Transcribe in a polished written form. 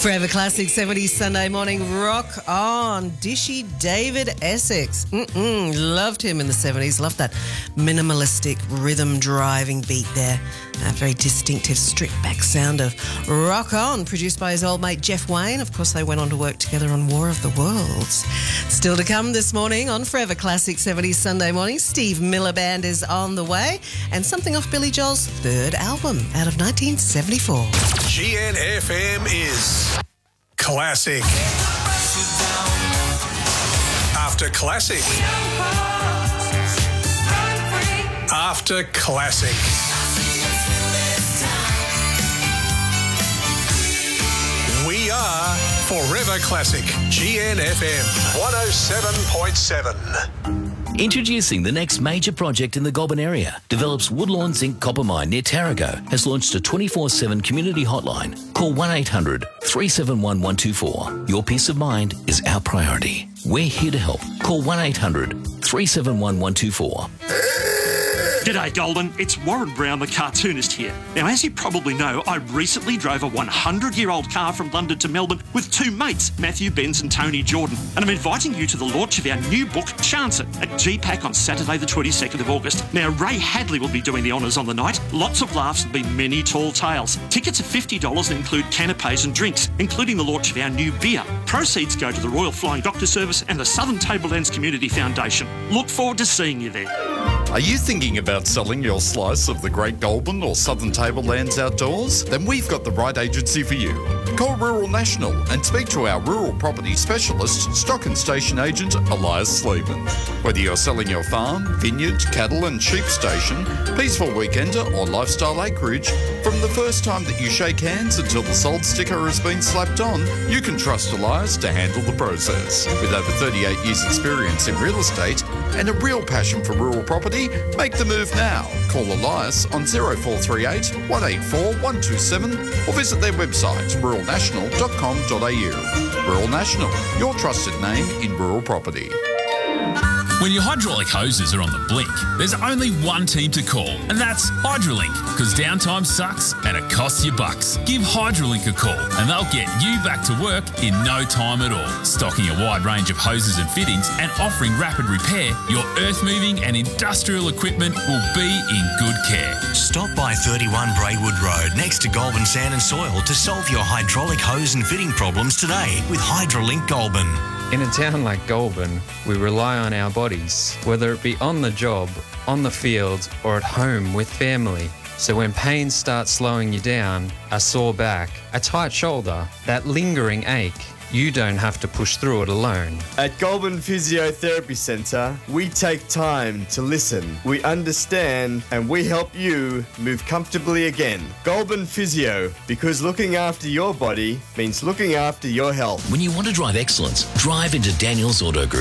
Forever Classic 70s Sunday morning. Rock on. Dishy David Essex. Loved him in the 70s. Loved that minimalistic rhythm driving beat there. A very distinctive stripped back sound of Rock On, produced by his old mate Jeff Wayne. Of course, they went on to work together on War of the Worlds. Still to come this morning on Forever Classic 70s Sunday morning. Steve Miller Band is on the way, and something off Billy Joel's third album out of 1974. GNFM is classic. After classic. After classic. We are Forever Classic. GNFM 107.7. Introducing the next major project in the Goulburn area. Develops Woodlawn Zinc Copper Mine near Tarago has launched a 24/7 community hotline. Call 1800 371 124. Your peace of mind is our priority. We're here to help. Call 1800 371 124. G'day Goulburn, it's Warren Brown, the cartoonist here. Now, as you probably know, I recently drove a 100-year-old car from London to Melbourne with two mates, Matthew Benz and Tony Jordan, and I'm inviting you to the launch of our new book, Chancer, at GPAC on Saturday the 22nd of August. Now, Ray Hadley will be doing the honours on the night. Lots of laughs and be many tall tales. Tickets are $50 and include canapes and drinks, including the launch of our new beer. Proceeds go to the Royal Flying Doctor Service and the Southern Tablelands Community Foundation. Look forward to seeing you there. Are you thinking about selling your slice of the Great Goulburn or Southern Tablelands outdoors? Then we've got the right agency for you. Call Rural National and speak to our rural property specialist, stock and station agent Elias Sleeman. Whether you're selling your farm, vineyard, cattle and sheep station, peaceful weekender or lifestyle acreage, from the first time that you shake hands until the sold sticker has been slapped on, you can trust Elias to handle the process. With over 38 years experience in real estate and a real passion for rural property, make the move now. Call Elias on 0438 184 127 or visit their website ruralnational.com.au. Rural National, your trusted name in rural property. When your hydraulic hoses are on the blink, there's only one team to call, and that's Hydrolink, because downtime sucks and it costs you bucks. Give Hydrolink a call and they'll get you back to work in no time at all. Stocking a wide range of hoses and fittings and offering rapid repair, your earth-moving and industrial equipment will be in good care. Stop by 31 Braidwood Road next to Goulburn Sand and Soil to solve your hydraulic hose and fitting problems today with Hydrolink Goulburn. In a town like Goulburn, we rely on our bodies, whether it be on the job, on the field, or at home with family. So when pain starts slowing you down, a sore back, a tight shoulder, that lingering ache, you don't have to push through it alone. At Goulburn Physiotherapy Centre, we take time to listen. We understand and we help you move comfortably again. Goulburn Physio, because looking after your body means looking after your health. When you want to drive excellence, drive into Daniels Auto Group.